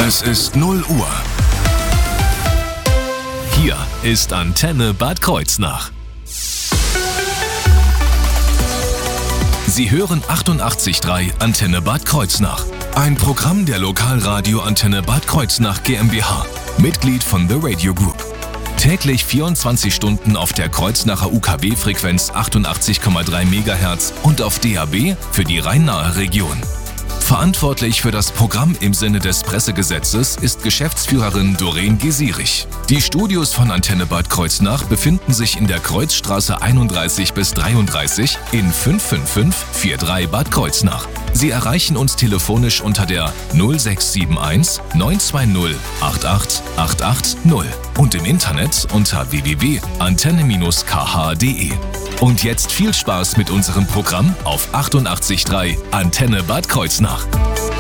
Es ist 0 Uhr. Hier ist Antenne Bad Kreuznach. Sie hören 88.3 Antenne Bad Kreuznach. Ein Programm der Lokalradio Antenne Bad Kreuznach GmbH. Mitglied von The Radio Group. Täglich 24 Stunden auf der Kreuznacher UKW-Frequenz 88,3 MHz und auf DAB für die rhein-nahe Region. Verantwortlich für das Programm im Sinne des Pressegesetzes ist Geschäftsführerin Doreen Gesierich. Die Studios von Antenne Bad Kreuznach befinden sich in der Kreuzstraße 31 bis 33 in 55543 Bad Kreuznach. Sie erreichen uns telefonisch unter der 0671 920 88880 und im Internet unter www.antenne-kh.de. Und jetzt viel Spaß mit unserem Programm auf 88.3 Antenne Bad Kreuznach.